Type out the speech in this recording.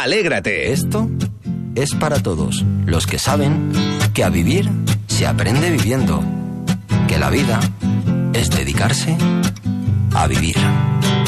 Alégrate. Esto es para todos los que saben que a vivir se aprende viviendo, que la vida es dedicarse a vivir.